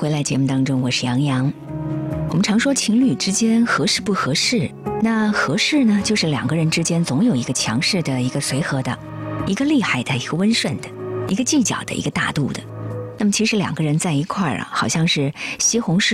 回来节目当中，我是杨洋。我们常说情侣之间合适不合适，那合适呢，就是两个人之间总有一个强势的，一个随和的，一个厉害的，一个温顺的，一个计较的，一个大度的。那么其实两个人在一块儿啊，好像是西红柿